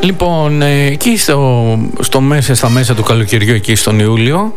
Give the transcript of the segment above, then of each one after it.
Λοιπόν, εκεί στα μέσα του καλοκαιριού, εκεί στον Ιούλιο,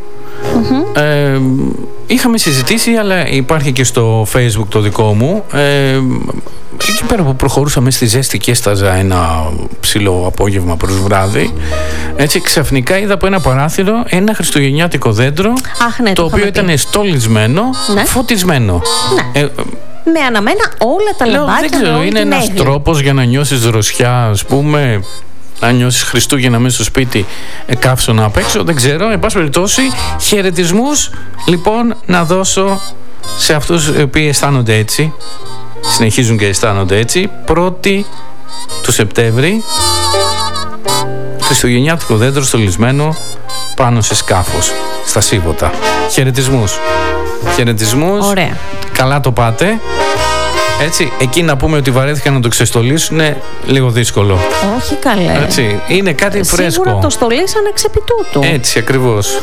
είχαμε συζητήσει, αλλά υπάρχει και στο Facebook το δικό μου, εκεί πέρα που προχωρούσαμε στη ζέστη και έσταζα ένα ψηλό απόγευμα προς βράδυ, έτσι ξαφνικά είδα από ένα παράθυρο ένα χριστουγεννιάτικο δέντρο, το οποίο ήταν στολισμένο, φωτισμένο. Με αναμένα όλα τα λαμπάκια. Δεν ξέρω, είναι ένας τρόπος για να νιώσεις δροσιά, ας πούμε, να νιώσεις Χριστούγεννα μέσα στο σπίτι, καύσωνα απ' έξω, δεν ξέρω. Εν πάση περιπτώσει, χαιρετισμούς λοιπόν να δώσω σε αυτούς οι οποίοι αισθάνονται έτσι, συνεχίζουν και αισθάνονται έτσι. 1η του Σεπτέμβρη, χριστουγεννιάτικο δέντρο στολισμένο πάνω σε σκάφος, στα Σίβωτα. Χαιρετισμούς. Χαιρετισμούς. Ωραία. Καλά το πάτε. Έτσι, εκεί να πούμε ότι βαρέθηκαν να το ξεστολίσουν είναι λίγο δύσκολο. Όχι καλέ. Έτσι, είναι κάτι φρέσκο. Σίγουρα το στολίσανε εξ επιτούτου. Έτσι, ακριβώς.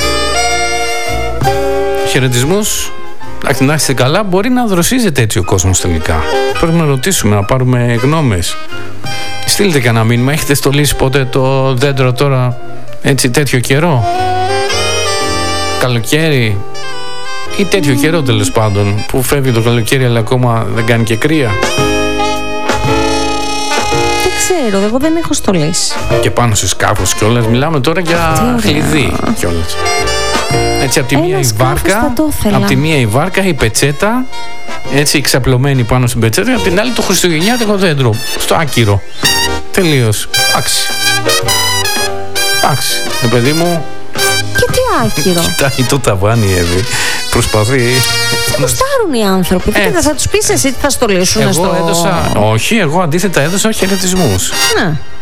Χαιρετισμούς. Να είστε καλά, μπορεί να δροσίζεται έτσι ο κόσμος τελικά. Πρέπει να ρωτήσουμε, να πάρουμε γνώμες. Στείλτε κανένα μήνυμα. Έχετε στολίσει ποτέ το δέντρο τώρα, έτσι, τέτοιο καιρό? Καλοκαίρι ή τέτοιο καιρό, τέλος πάντων, που φεύγει το καλοκαίρι αλλά ακόμα δεν κάνει και κρύα? Δεν ξέρω, εγώ δεν έχω στολίσει. Και πάνω σε σκάφος κιόλας. Μιλάμε τώρα για χλειδί κιόλας. Έτσι, από τη μία η βάρκα, από τη μία η βάρκα, η πετσέτα, έτσι ξαπλωμένη πάνω στην πετσέτα, από την άλλη το χριστουγεννιάτικο δέντρο, στο άκυρο. Τελείως. Εντάξει, παιδί μου. Και τι άκυρο? Κοιτάει το ταβάνι, Εύη. Προσπαθεί. Γουστάρουν οι άνθρωποι. Θα τους πεις εσύ τι θα στολίσουν? Όχι, εγώ αντίθετα έδωσα χαιρετισμούς. Ναι.